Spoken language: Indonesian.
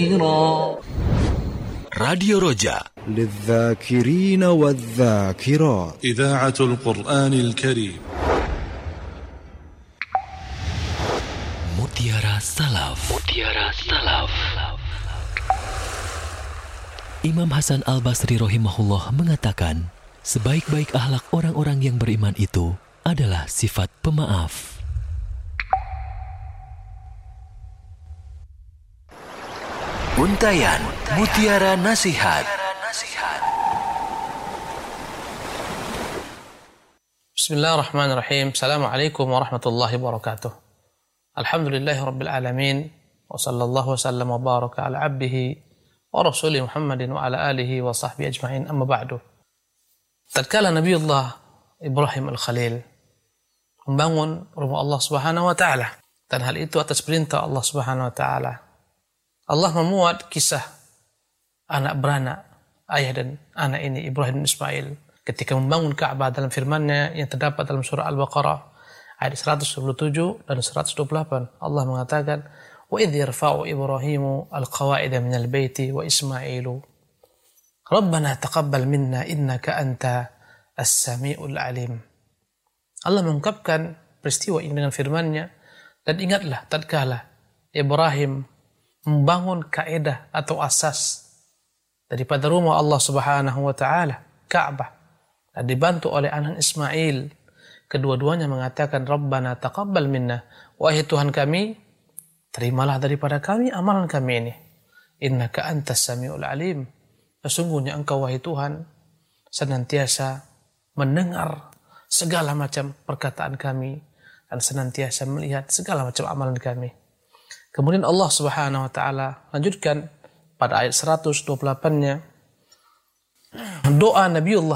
Radio Roja للذاكرين والذاكرات إذاعة القرآن الكريم. Mutiara Salaf. Imam Hasan Al-Basri rahimahullah mengatakan, sebaik-baik akhlak orang-orang yang beriman itu adalah sifat pemaaf. Untayan Mutiara Nasihat. Bismillahirrahmanirrahim. Assalamualaikum warahmatullahi wabarakatuh. Alhamdulillahi rabbil alamin. Wa sallallahu wasallam wa baraka ala abdihi wa rasuli Muhammadin wa ala alihi wa sahbihi ajma'in, amma ba'du. Tatkala Nabiullah Ibrahim Al-Khalil membangun rumah Allah Subhanahu wa taala, dan hal itu atas perintah Allah Subhanahu wa taala, Allah memuat kisah anak beranak, ayah dan anak ini, Ibrahim dan Ismail, ketika membangun Ka'bah dalam firman-Nya yang terdapat dalam surah Al-Baqarah ayat 127 dan 128. Allah mengatakan, "Wa idh yarfa'u Ibrahimu al-qawa'ida minal baiti wa Ismailu Rabbana taqabbal minna innaka anta as-sami'ul alim." Allah mengungkapkan peristiwa ini dengan firman-Nya, dan ingatlah tatkala Ibrahim membangun kaedah atau asas daripada rumah Allah Subhanahu wa taala, Ka'bah, dan dibantu oleh anak Ismail. Kedua-duanya mengatakan, Rabbana taqabbal minna, wahai Tuhan kami, terimalah daripada kami amalan kami ini. Innaka antas samiul alim, sesungguhnya engkau wahai Tuhan senantiasa mendengar segala macam perkataan kami dan senantiasa melihat segala macam amalan kami. Kemudian Allah Subhanahu wa taala lanjutkan pada ayat 128-nya doa Nabiullah